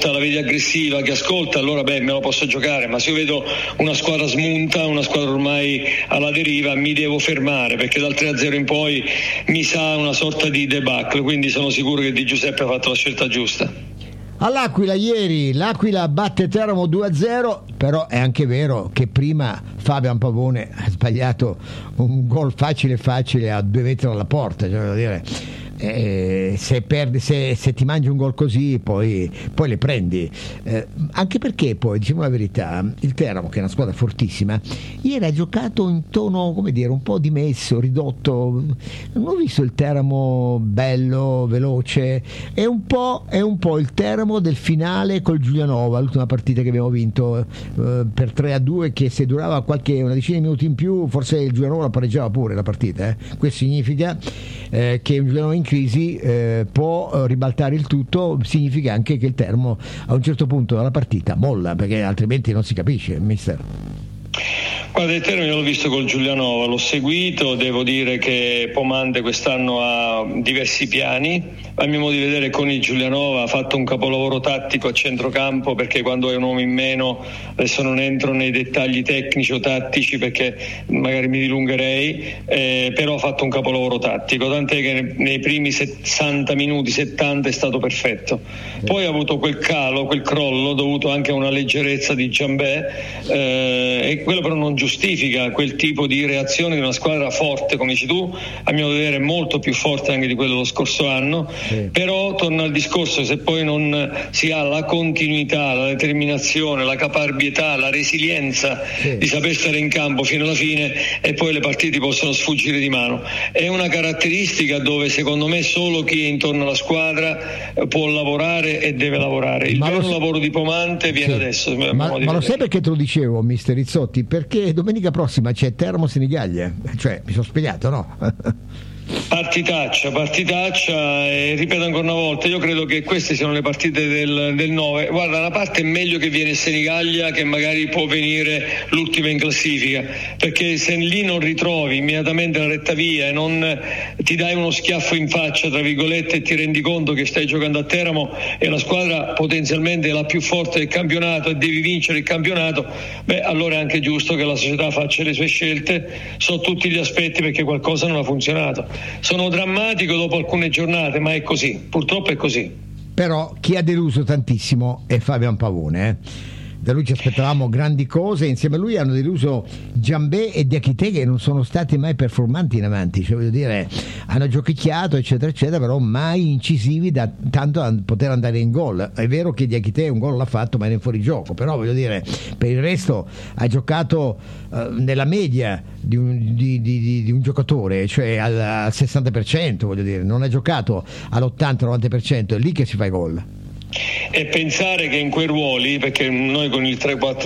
lotta, la vedi aggressiva, che ascolta, allora me lo posso giocare. Ma se io vedo una squadra smunta, una squadra ormai alla deriva, mi devo fermare, perché dal 3-0 in poi mi sa una sorta di debacle. Quindi sono sicuro che Di Giuseppe ha fatto la scelta giusta. All'Aquila ieri l'Aquila batte Teramo 2-0, però è anche vero che prima Fabian Pavone ha sbagliato un gol facile a 2 metri dalla porta, cioè, voglio dire, se ti mangi un gol così poi le prendi, anche perché poi, diciamo la verità, il Teramo, che è una squadra fortissima, ieri ha giocato in tono, come dire, un po' dimesso, ridotto. Non ho visto il Teramo bello, veloce. È un po' il Teramo del finale col Giulianova, l'ultima partita che abbiamo vinto per 3-2, che se durava una decina di minuti in più forse il Giulianova la pareggiava pure la partita. Questo significa che un Giulianova in crisi può ribaltare il tutto. Significa anche che il Teramo a un certo punto della partita molla, perché altrimenti non si capisce, mister. Guarda, il Teramo io l'ho visto col Giulianova, l'ho seguito, devo dire che Pomante quest'anno ha diversi piani. A mio modo di vedere con il Giulianova ha fatto un capolavoro tattico a centrocampo, perché quando è un uomo in meno, adesso non entro nei dettagli tecnici o tattici perché magari mi dilungherei, però ha fatto un capolavoro tattico, tant'è che nei primi 60 minuti, 70 è stato perfetto. Poi ha avuto quel calo, quel crollo dovuto anche a una leggerezza di Giambè, e quello però non giustifica quel tipo di reazione di una squadra forte, come dici tu, a mio vedere molto più forte anche di quello dello scorso anno. Però torno al discorso, se poi non si ha la continuità, la determinazione, la caparbietà, la resilienza di saper stare in campo fino alla fine, e poi le partite possono sfuggire di mano. È una caratteristica dove secondo me solo chi è intorno alla squadra può lavorare e deve lavorare. Il vero lavoro di Pomante viene adesso. Ma lo sai perché te lo dicevo, mister Rizzotti? Perché domenica prossima c'è Teramo Senigallia, cioè mi sono spiegato, no? Partitaccia, e ripeto ancora una volta, io credo che queste siano le partite del 9. Guarda, una parte è meglio che viene Senigallia, che magari può venire l'ultima in classifica, perché se lì non ritrovi immediatamente la retta via e non ti dai uno schiaffo in faccia, tra virgolette, e ti rendi conto che stai giocando a Teramo e la squadra potenzialmente è la più forte del campionato e devi vincere il campionato, allora è anche giusto che la società faccia le sue scelte su tutti gli aspetti, perché qualcosa non ha funzionato. Sono drammatico dopo alcune giornate, ma è così, purtroppo è così. Però chi ha deluso tantissimo è Fabian Pavone. Da lui ci aspettavamo grandi cose, insieme a lui hanno deluso Giambè e Diakité, che non sono stati mai performanti in avanti, cioè voglio dire, hanno giochicchiato eccetera eccetera, però mai incisivi da tanto a poter andare in gol. È vero che Diakité un gol l'ha fatto, ma era in fuorigioco, però voglio dire, per il resto ha giocato nella media di un giocatore, cioè al 60%, voglio dire, non ha giocato all'80-90%, è lì che si fa i gol. E pensare che in quei ruoli, perché noi con il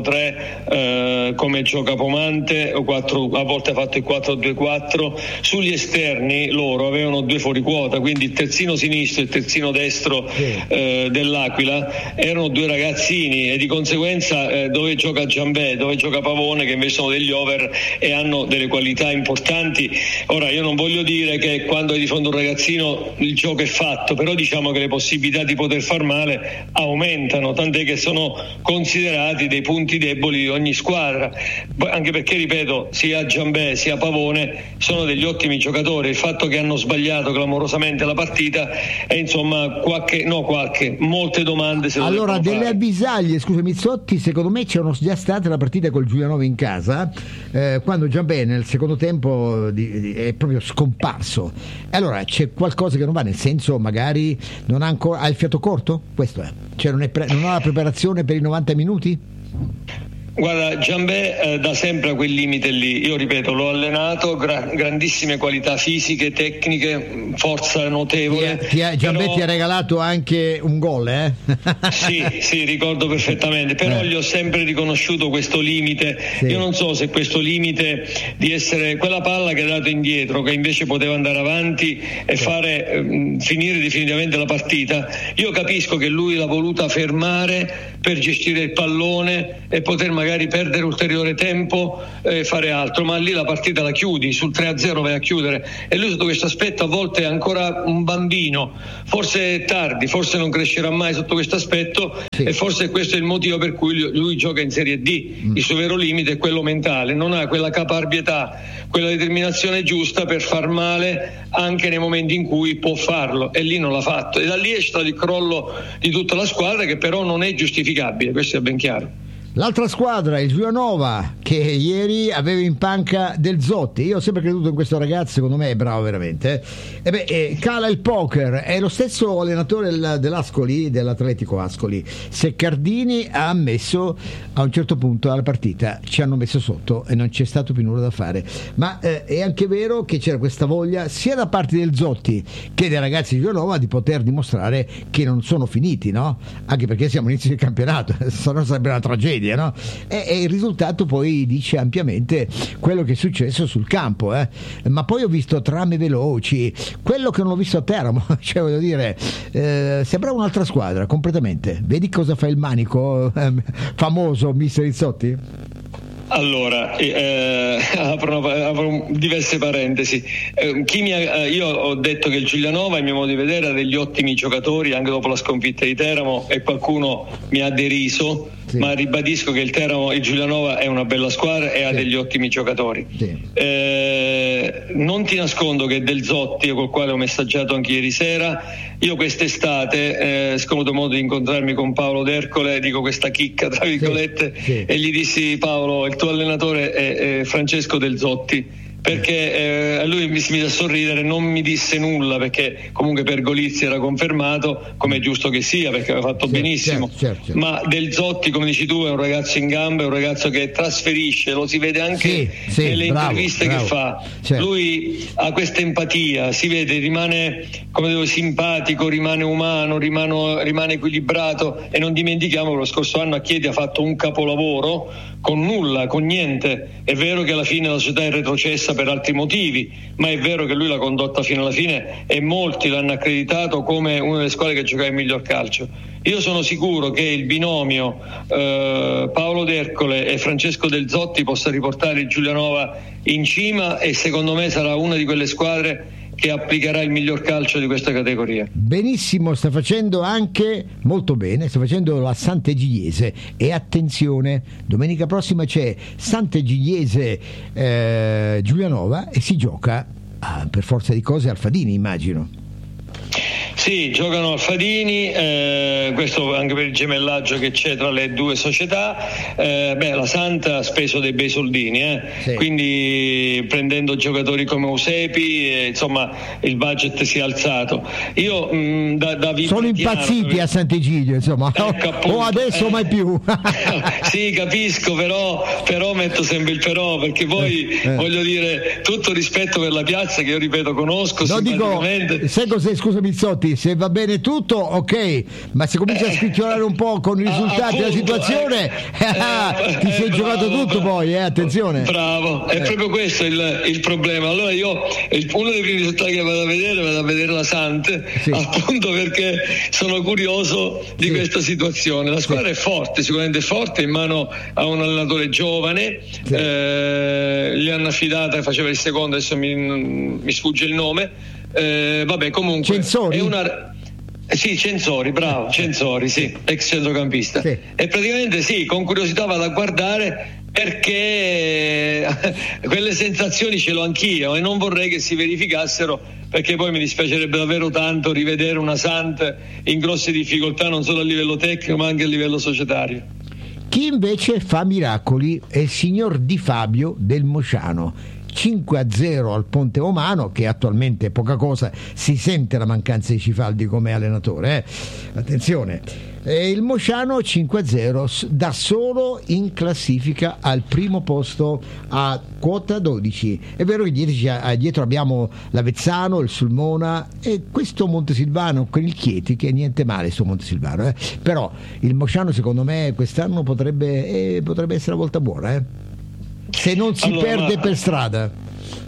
3-4-3 come gioca Pomante, a volte ha fatto il 4-2-4, sugli esterni loro avevano 2 fuoriquota, quindi il terzino sinistro e il terzino destro dell'Aquila erano 2 ragazzini, e di conseguenza dove gioca Giambè, dove gioca Pavone, che invece sono degli over e hanno delle qualità importanti. Ora io non voglio dire che quando hai di fronte un ragazzino il gioco è fatto, però diciamo che le possibilità di poter far male aumentano, tant'è che sono considerati dei punti deboli di ogni squadra, anche perché, ripeto, sia Giambè sia Pavone sono degli ottimi giocatori. Il fatto che hanno sbagliato clamorosamente la partita è insomma molte domande. Allora, delle avvisaglie, scusa Mizzotti, secondo me c'erano già state la partita col Giulianova in casa, quando Giambè nel secondo tempo è proprio scomparso. Allora c'è qualcosa che non va, nel senso magari non ha ancora, ha il fiato corto? Questo è, cioè non ha la preparazione per i 90 minuti? Guarda, Giambè da sempre a quel limite lì, io ripeto, l'ho allenato, grandissime qualità fisiche, tecniche, forza notevole. Giambè ti ha regalato anche un gol, eh? Sì, ricordo perfettamente, però gli ho sempre riconosciuto questo limite. Io non so se questo limite di essere quella palla che ha dato indietro, che invece poteva andare avanti e fare finire definitivamente la partita. Io capisco che lui l'ha voluta fermare per gestire il pallone e poter magari magari perdere ulteriore tempo e fare altro, ma lì la partita la chiudi, sul 3-0 vai a chiudere, e lui sotto questo aspetto a volte è ancora un bambino, forse è tardi, forse non crescerà mai sotto questo aspetto, sì. E forse questo è il motivo per cui lui gioca in Serie D. Il suo vero limite è quello mentale, non ha quella caparbietà, quella determinazione giusta per far male anche nei momenti in cui può farlo, e lì non l'ha fatto, e da lì è stato il crollo di tutta la squadra, che però non è giustificabile, questo è ben chiaro. L'altra squadra, il Giulianova, che ieri aveva in panca Del Zotti. Io ho sempre creduto in questo ragazzo, secondo me è bravo veramente. Cala il poker, è lo stesso allenatore dell'Ascoli, dell'Atletico Ascoli, Seccardini, ha ammesso a un certo punto alla partita ci hanno messo sotto e non c'è stato più nulla da fare. Ma è anche vero che c'era questa voglia sia da parte del Zotti che dei ragazzi di Giulianova di poter dimostrare che non sono finiti, no? Anche perché siamo all'inizio del campionato, se no sarebbe una tragedia. No? E il risultato poi dice ampiamente quello che è successo sul campo, ma poi ho visto trame veloci, quello che non ho visto a Teramo, cioè voglio dire, sembra un'altra squadra completamente. Vedi cosa fa il manico famoso mister Rizzotti? Allora, apro diverse parentesi. Io ho detto che il Giulianova, a mio modo di vedere, ha degli ottimi giocatori anche dopo la sconfitta di Teramo, e qualcuno mi ha deriso, sì. Ma ribadisco che il Giulianova è una bella squadra e ha degli ottimi giocatori. Sì. Non ti nascondo che Del Zotti, col quale ho messaggiato anche ieri sera, io quest'estate, siccome ho avuto modo di incontrarmi con Paolo D'Ercole, dico questa chicca tra virgolette, sì. E gli dissi: Paolo, il tuo allenatore è Francesco Del Zotti, perché a lui mi si mise a sorridere, non mi disse nulla, perché comunque per Golizzi era confermato, come è giusto che sia, perché aveva fatto benissimo, certo. Ma Del Zotti, come dici tu, è un ragazzo in gamba, è un ragazzo che trasferisce, lo si vede anche nelle interviste che fa, certo. Lui ha questa empatia, si vede, rimane simpatico, rimane umano, rimane equilibrato, e non dimentichiamo che lo scorso anno a Chieti ha fatto un capolavoro con nulla, con niente. È vero che alla fine la società è retrocessa per altri motivi, ma è vero che lui l'ha condotta fino alla fine e molti l'hanno accreditato come una delle squadre che gioca il miglior calcio. Io sono sicuro che il binomio Paolo D'Ercole e Francesco Del Zotti possa riportare il Giulianova in cima, e secondo me sarà una di quelle squadre che applicherà il miglior calcio di questa categoria. Benissimo, sta facendo anche molto bene, sta facendo la Sant'Egidiese, e attenzione, domenica prossima c'è Sant'Egidiese Giulianova, e si gioca per forza di cose al Fadini, immagino. Sì, giocano al Fadini, questo anche per il gemellaggio che c'è tra le due società. La Santa ha speso dei bei soldini, sì. Quindi prendendo giocatori come Usepi, insomma il budget si è alzato. Io sono impazziti a Sant'Egidio, insomma, o adesso mai più. Sì, capisco, però metto sempre il però, perché poi voglio dire, tutto rispetto per la piazza, che io ripeto conosco, simpaticamente. Sai cos'è, scusa Bizzotti, se va bene tutto ok, ma se comincia a spicciolare un po' con i risultati della situazione, ti sei giocato tutto poi, attenzione. Bravo, è proprio questo il problema. Allora io uno dei primi risultati che vado a vedere la Sant, sì. Appunto perché sono curioso di questa situazione. La squadra è forte, sicuramente forte, in mano a un allenatore giovane, sì. Gli hanno affidata, faceva il secondo, adesso mi sfugge il nome. Comunque Censori? Sì, Censori, bravo, Censori, sì, ex centrocampista, sì. E praticamente sì, con curiosità vado a guardare, perché quelle sensazioni ce l'ho anch'io e non vorrei che si verificassero, perché poi mi dispiacerebbe davvero tanto rivedere una Sant in grosse difficoltà, non solo a livello tecnico ma anche a livello societario. Chi invece fa miracoli è il signor Di Fabio del Mosciano. 5-0 al Ponte Omano, che attualmente è poca cosa, si sente la mancanza di Cifaldi come allenatore, attenzione. Il Mosciano 5-0 da solo in classifica al primo posto a quota 12. È vero che dietro abbiamo l'Avezzano, il Sulmona e questo Montesilvano con il Chieti, che è niente male sto Montesilvano, però il Mosciano secondo me quest'anno potrebbe essere la volta buona, se non si perde per strada.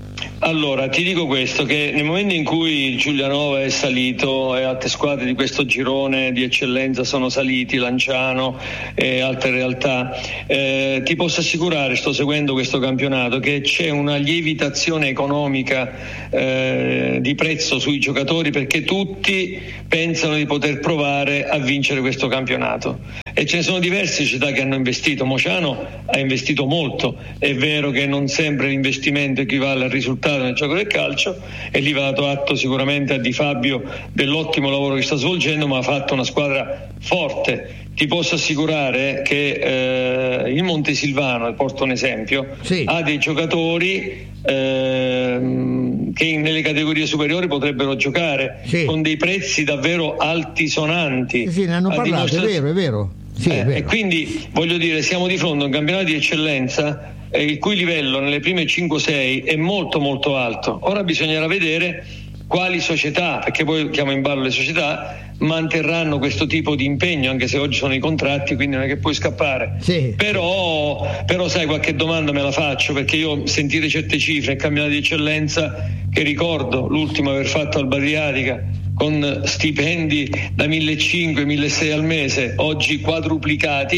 Allora, ti dico questo, che nel momento in cui Giulianova è salito e altre squadre di questo girone di eccellenza sono saliti, Lanciano e altre realtà, ti posso assicurare, sto seguendo questo campionato, che c'è una lievitazione economica di prezzo sui giocatori, perché tutti pensano di poter provare a vincere questo campionato. E ce ne sono diverse città che hanno investito. Mociano ha investito molto, è vero che non sempre l'investimento equivale al risultato nel gioco del calcio, e lì va dato atto sicuramente a Di Fabio dell'ottimo lavoro che sta svolgendo, ma ha fatto una squadra forte. Ti posso assicurare che il Montesilvano, porto un esempio, sì, ha dei giocatori che nelle categorie superiori potrebbero giocare, sì, con dei prezzi davvero altisonanti. Sì, ne hanno parlato, è vero. Sì, è vero. E quindi voglio dire, siamo di fronte a un campionato di eccellenza il cui livello nelle prime 5-6 è molto molto alto. Ora bisognerà vedere quali società, perché poi chiamo in ballo le società, manterranno questo tipo di impegno, anche se oggi sono i contratti, quindi non è che puoi scappare. Sì. Però sai, qualche domanda me la faccio, perché io sentire certe cifre, campionato di eccellenza, che ricordo l'ultimo aver fatto al Adriatica, con stipendi da 1.500-1.600 al mese, oggi quadruplicati.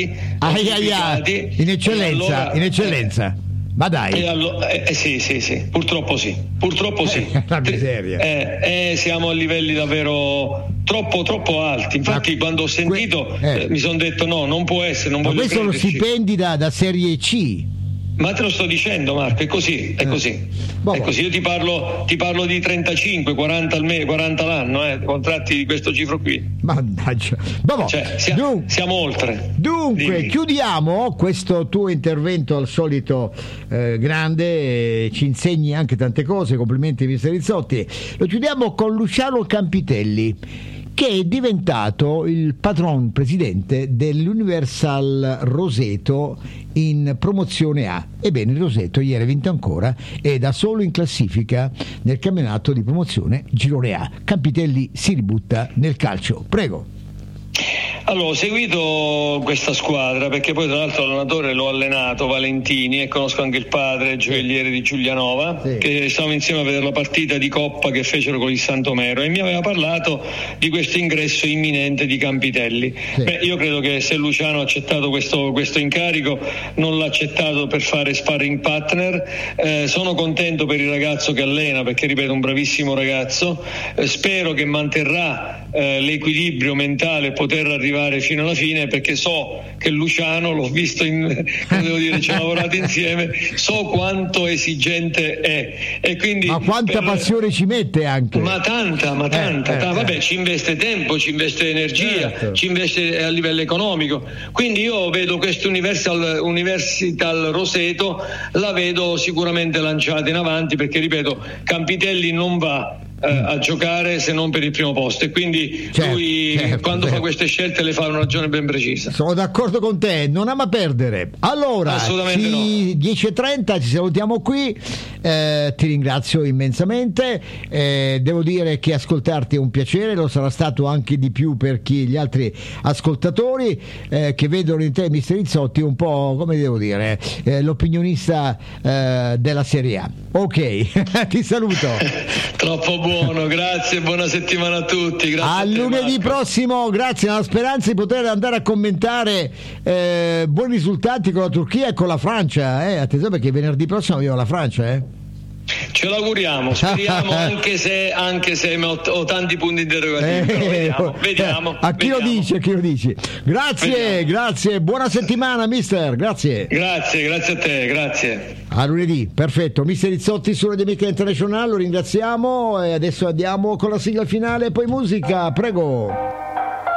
In eccellenza. Ma dai. Sì, purtroppo sì. La miseria. Siamo a livelli davvero troppo alti. Infatti quando ho sentito mi sono detto no, non può essere, non voglio questi sono stipendi da Serie C. Ma te lo sto dicendo, Marco, è così. È così. Io ti parlo di 35, 40 al mese, 40 l'anno, contratti di questo cifro qui. Mannaggia. Siamo oltre. Dunque, Dimmi. chiudiamo questo tuo intervento al solito grande, ci insegni anche tante cose, complimenti mister Rizzotti. Lo chiudiamo con Luciano Campitelli, che è diventato il patron presidente dell'Universal Roseto in promozione A. Ebbene, il Roseto ieri ha vinto ancora e da solo in classifica nel campionato di promozione Girone A. Campitelli si ributta nel calcio. Prego. Allora, ho seguito questa squadra perché poi tra l'altro l'allenatore l'ho allenato, Valentini, e conosco anche il padre, gioielliere di Giulianova, sì, che stavamo insieme a vedere la partita di Coppa che fecero con il Santomero, e mi aveva parlato di questo ingresso imminente di Campitelli. Sì. Io credo che se Luciano ha accettato questo incarico non l'ha accettato per fare sparring partner. Sono contento per il ragazzo che allena, perché ripeto, un bravissimo ragazzo. Spero che manterrà l'equilibrio mentale e poter arrivare fino alla fine, perché so che Luciano, l'ho visto ci ho lavorato insieme, so quanto esigente è, e quindi ma quanta passione ci mette anche, ma tanta. Vabbè, ci investe tempo, ci investe energia, certo, ci investe a livello economico, quindi io vedo questo Universal Roseto, la vedo sicuramente lanciata in avanti, perché ripeto, Campitelli non va a giocare se non per il primo posto, e quindi lui quando fa queste scelte le fa una ragione ben precisa. Sono d'accordo con te, non ama perdere. Allora, 10:30 ci salutiamo qui, ti ringrazio immensamente, devo dire che ascoltarti è un piacere, lo sarà stato anche di più per gli altri ascoltatori che vedono in te, mister Rizzotti, un po', come devo dire, l'opinionista della Serie A. Ok, ti saluto. Troppo buono, grazie, buona settimana a tutti. Grazie a lunedì prossimo, grazie, alla speranza di poter andare a commentare buoni risultati con la Turchia e con la Francia, attenzione, perché venerdì prossimo abbiamo la Francia, Ce l'auguriamo, speriamo, anche se ho tanti punti interrogativi, vediamo. A chi lo dici? Grazie, buona settimana mister, grazie a te, grazie. A lunedì, perfetto. Mister Rizzotti su Radio Amica International, lo ringraziamo, e adesso andiamo con la sigla finale e poi musica, prego.